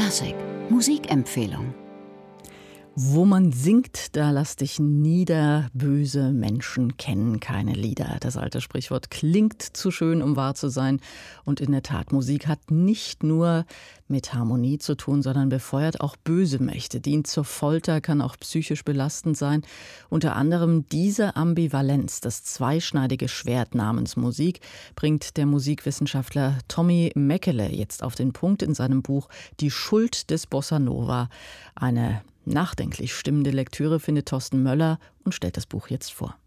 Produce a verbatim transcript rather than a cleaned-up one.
Klassik Musikempfehlung. Wo man singt, da lass dich nieder, böse Menschen kennen keine Lieder. Das alte Sprichwort klingt zu schön, um wahr zu sein. Und in der Tat, Musik hat nicht nur mit Harmonie zu tun, sondern befeuert auch böse Mächte, dient zur Folter, kann auch psychisch belastend sein. Unter anderem diese Ambivalenz, das zweischneidige Schwert namens Musik, bringt der Musikwissenschaftler Tommy Mäkelä jetzt auf den Punkt in seinem Buch Die Schuld des Bossa Nova. Eine nachdenklich stimmende Lektüre findet Thorsten Möller und stellt das Buch jetzt vor.